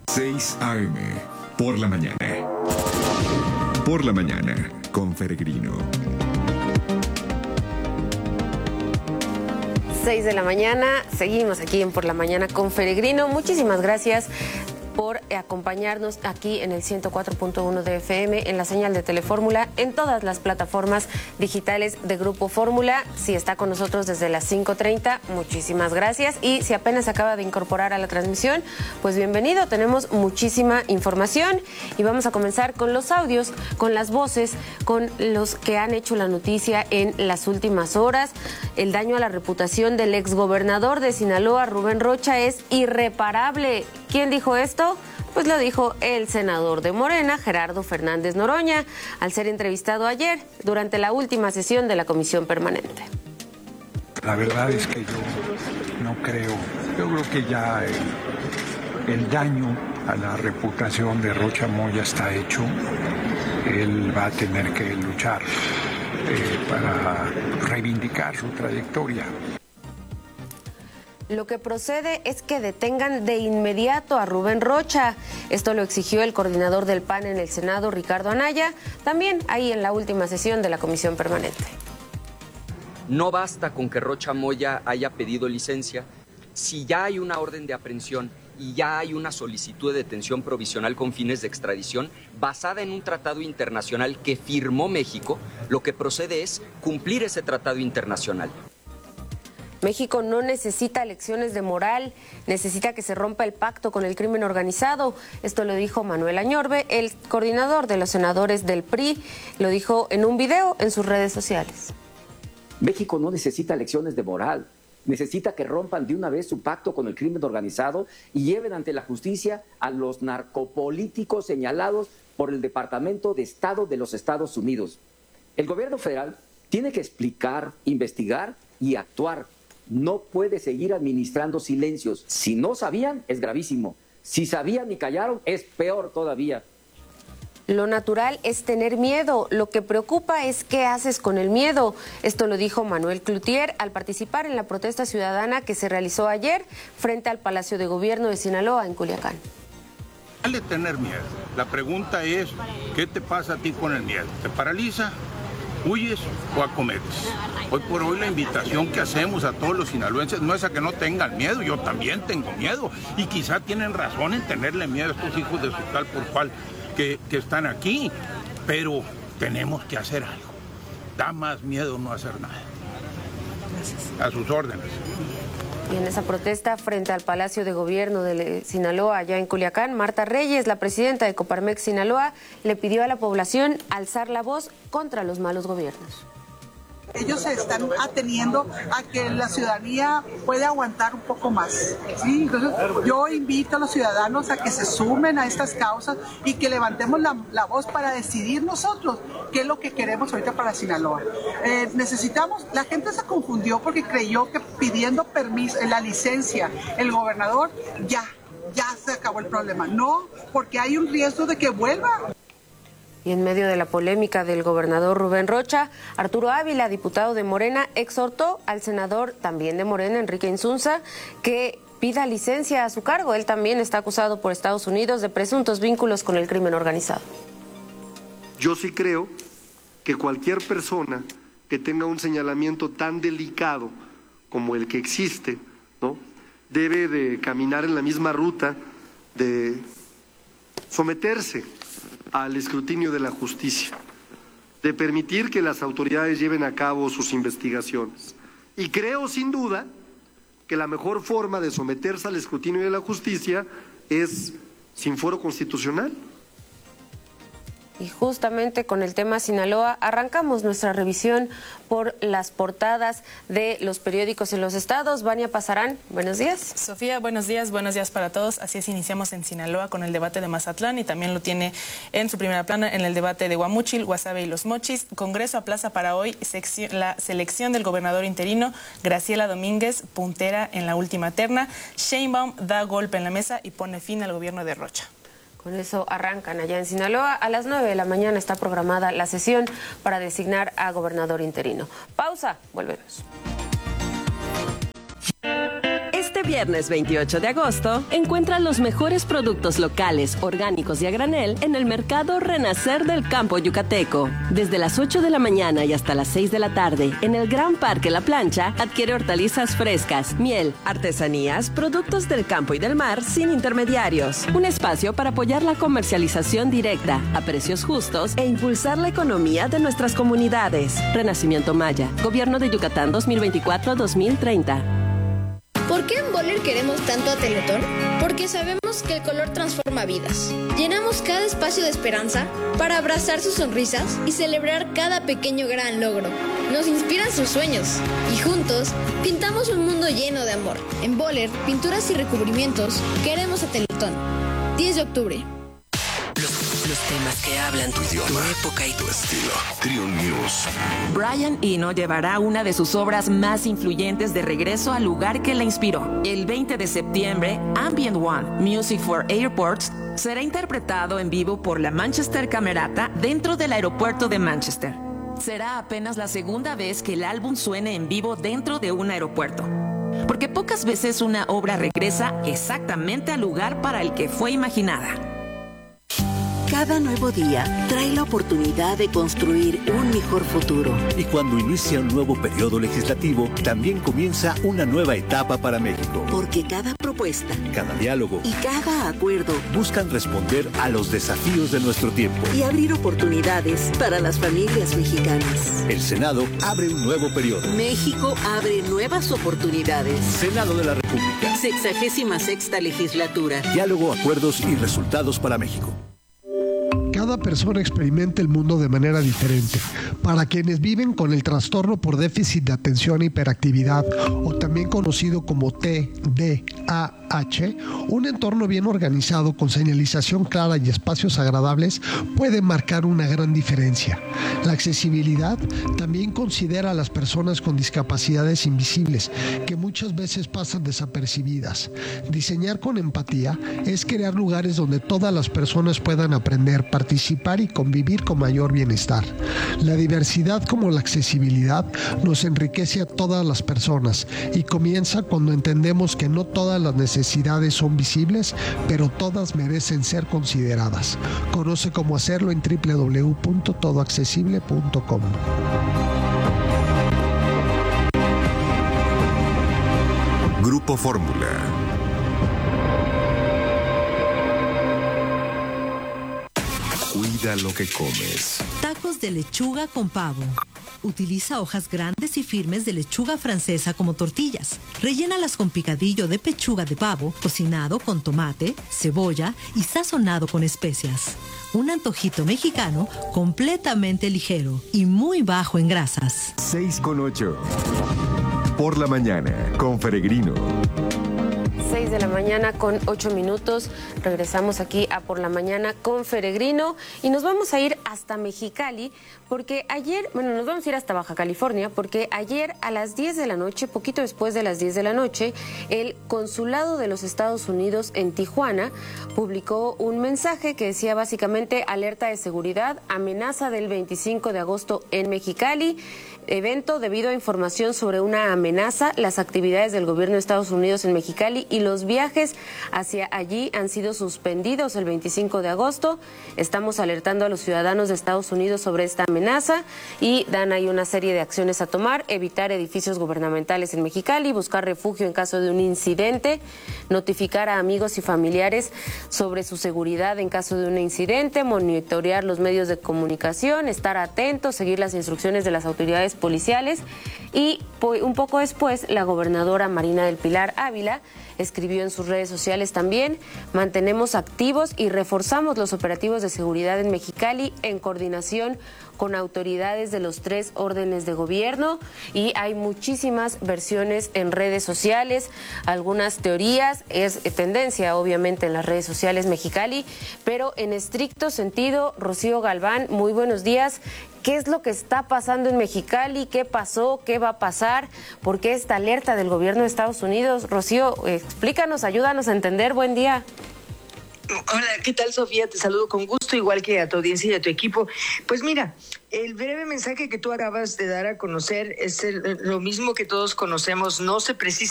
6 a.m. por la mañana. Por la mañana, con Feregrino. 6 de la mañana, seguimos aquí en Por la Mañana con Feregrino. Muchísimas gracias por acompañarnos aquí en el 104.1 de FM, en la señal de Telefórmula, en todas las plataformas digitales de Grupo Fórmula. Si está con nosotros desde las 5:30, muchísimas gracias. Y si apenas acaba de incorporar a la transmisión, pues bienvenido. Tenemos muchísima información y vamos a comenzar con los audios, con las voces, con los que han hecho la noticia en las últimas horas. El daño a la reputación del exgobernador de Sinaloa, Rubén Rocha, es irreparable. ¿Quién dijo esto? Pues lo dijo el senador de Morena, Gerardo Fernández Noroña, al ser entrevistado ayer durante la última sesión de la Comisión Permanente. La verdad es que yo no creo, yo creo que ya el daño a la reputación de Rocha Moya está hecho. Él va a tener que luchar para reivindicar su trayectoria. Lo que procede es que detengan de inmediato a Rubén Rocha. Esto lo exigió el coordinador del PAN en el Senado, Ricardo Anaya, también ahí en la última sesión de la Comisión Permanente. No basta con que Rocha Moya haya pedido licencia. Si ya hay una orden de aprehensión y ya hay una solicitud de detención provisional con fines de extradición basada en un tratado internacional que firmó México, lo que procede es cumplir ese tratado internacional. México no necesita lecciones de moral, necesita que se rompa el pacto con el crimen organizado. Esto lo dijo Manuel Añorbe, el coordinador de los senadores del PRI, lo dijo en un video en sus redes sociales. México no necesita lecciones de moral, necesita que rompan de una vez su pacto con el crimen organizado y lleven ante la justicia a los narcopolíticos señalados por el Departamento de Estado de los Estados Unidos. El gobierno federal tiene que explicar, investigar y actuar. No puede seguir administrando silencios. Si no sabían, es gravísimo. Si sabían y callaron, es peor todavía. Lo natural es tener miedo. Lo que preocupa es qué haces con el miedo. Esto lo dijo Manuel Cloutier al participar en la protesta ciudadana que se realizó ayer frente al Palacio de Gobierno de Sinaloa, en Culiacán. Vale tener miedo. La pregunta es, ¿qué te pasa a ti con el miedo? ¿Te paraliza? ¿Huyes o acometes? Hoy por hoy la invitación que hacemos a todos los sinaloenses no es a que no tengan miedo, yo también tengo miedo y quizá tienen razón en tenerle miedo a estos hijos de su tal por cual que están aquí, pero tenemos que hacer algo. Da más miedo no hacer nada. Gracias. A sus órdenes. Y en esa protesta frente al Palacio de Gobierno de Sinaloa, allá en Culiacán, Marta Reyes, la presidenta de Coparmex Sinaloa, le pidió a la población alzar la voz contra los malos gobiernos. Ellos se están ateniendo a que la ciudadanía puede aguantar un poco más, ¿sí? Entonces yo invito a los ciudadanos a que se sumen a estas causas y que levantemos la voz para decidir nosotros qué es lo que queremos ahorita para Sinaloa. Necesitamos, la gente se confundió porque creyó que pidiendo permiso, la licencia, el gobernador, ya se acabó el problema. No, porque hay un riesgo de que vuelva. Y en medio de la polémica del gobernador Rubén Rocha, Arturo Ávila, diputado de Morena, exhortó al senador también de Morena, Enrique Insunza, que pida licencia a su cargo. Él también está acusado por Estados Unidos de presuntos vínculos con el crimen organizado. Yo sí creo que cualquier persona que tenga un señalamiento tan delicado como el que existe, ¿no?, debe de caminar en la misma ruta de someterse al escrutinio de la justicia, de permitir que las autoridades lleven a cabo sus investigaciones. Y creo sin duda que la mejor forma de someterse al escrutinio de la justicia es sin foro constitucional. Y justamente con el tema Sinaloa arrancamos nuestra revisión por las portadas de los periódicos en los estados. Vania Pasarán, buenos días. Sofía, buenos días para todos. Así es, iniciamos en Sinaloa con el debate de Mazatlán y también lo tiene en su primera plana en el debate de Guamúchil, Guasave y Los Mochis. Congreso aplaza para hoy la selección del gobernador interino. Graciela Domínguez, puntera en la última terna. Sheinbaum da golpe en la mesa y pone fin al gobierno de Rocha. Con eso arrancan allá en Sinaloa. A las 9 de la mañana está programada la sesión para designar a gobernador interino. Pausa, volvemos. Este viernes 28 de agosto, encuentra los mejores productos locales, orgánicos y a granel en el mercado Renacer del Campo Yucateco. Desde las 8 de la mañana y hasta las 6 de la tarde, en el Gran Parque La Plancha, adquiere hortalizas frescas, miel, artesanías, productos del campo y del mar sin intermediarios. Un espacio para apoyar la comercialización directa, a precios justos e impulsar la economía de nuestras comunidades. Renacimiento Maya, Gobierno de Yucatán 2024-2030. ¿Por qué en Boller queremos tanto a Teletón? Porque sabemos que el color transforma vidas. Llenamos cada espacio de esperanza para abrazar sus sonrisas y celebrar cada pequeño gran logro. Nos inspiran sus sueños y juntos pintamos un mundo lleno de amor. En Boller, pinturas y recubrimientos, queremos a Teletón. 10 de octubre. Los temas que hablan tu idioma, tu época y tu estilo. Trio News. Brian Eno llevará una de sus obras más influyentes de regreso al lugar que la inspiró. El 20 de septiembre, Ambient One, Music for Airports, será interpretado en vivo por la Manchester Camerata dentro del aeropuerto de Manchester. Será apenas la segunda vez que el álbum suene en vivo dentro de un aeropuerto, porque pocas veces una obra regresa exactamente al lugar para el que fue imaginada. Cada nuevo día trae la oportunidad de construir un mejor futuro. Y cuando inicia un nuevo periodo legislativo, también comienza una nueva etapa para México. Porque cada propuesta, cada diálogo y cada acuerdo buscan responder a los desafíos de nuestro tiempo y abrir oportunidades para las familias mexicanas. El Senado abre un nuevo periodo. México abre nuevas oportunidades. Senado de la República. 66ª legislatura. Diálogo, acuerdos y resultados para México. Cada persona experimenta el mundo de manera diferente. Para quienes viven con el trastorno por déficit de atención e hiperactividad, o también conocido como TDAH, un entorno bien organizado con señalización clara y espacios agradables puede marcar una gran diferencia. La accesibilidad también considera a las personas con discapacidades invisibles, que muchas veces pasan desapercibidas. Diseñar con empatía es crear lugares donde todas las personas puedan aprender, participar y convivir con mayor bienestar. La diversidad como la accesibilidad nos enriquece a todas las personas y comienza cuando entendemos que no todas las necesidades son visibles, pero todas merecen ser consideradas. Conoce cómo hacerlo en www.todoaccesible.com. Grupo Fórmula. Cuida lo que comes. Tacos de lechuga con pavo. Utiliza hojas grandes y firmes de lechuga francesa como tortillas. Rellénalas con picadillo de pechuga de pavo, cocinado con tomate, cebolla y sazonado con especias. Un antojito mexicano completamente ligero y muy bajo en grasas. 6:08. Por la mañana, con Peregrino. 6 de la mañana con 8 minutos. Regresamos aquí a Por la Mañana con Peregrino y nos vamos a ir hasta Mexicali porque nos vamos a ir hasta Baja California porque ayer a las 10 de la noche, poquito después de las 10 de la noche, el Consulado de los Estados Unidos en Tijuana publicó un mensaje que decía básicamente: alerta de seguridad, amenaza del 25 de agosto en Mexicali. Evento debido a información sobre una amenaza, las actividades del gobierno de Estados Unidos en Mexicali y los viajes hacia allí han sido suspendidos el 25 de agosto. Estamos alertando a los ciudadanos de Estados Unidos sobre esta amenaza y dan ahí una serie de acciones a tomar: evitar edificios gubernamentales en Mexicali, buscar refugio en caso de un incidente, notificar a amigos y familiares sobre su seguridad en caso de un incidente, monitorear los medios de comunicación, estar atentos, seguir las instrucciones de las autoridades policiales. Y un poco después, la gobernadora Marina del Pilar Ávila escribió en sus redes sociales también: mantenemos activos y reforzamos los operativos de seguridad en Mexicali en coordinación con autoridades de los 3 órdenes de gobierno. Y hay muchísimas versiones en redes sociales, algunas teorías, es tendencia obviamente en las redes sociales Mexicali, pero en estricto sentido, Rocío Galván, muy buenos días. ¿Qué es lo que está pasando en Mexicali? ¿Qué pasó? ¿Qué va a pasar? ¿Por qué esta alerta del gobierno de Estados Unidos? Rocío, explícanos, ayúdanos a entender. Buen día. Hola, ¿qué tal, Sofía? Te saludo con gusto, igual que a tu audiencia y a tu equipo. Pues mira, el breve mensaje que tú acabas de dar a conocer es lo mismo que todos conocemos. No se precisa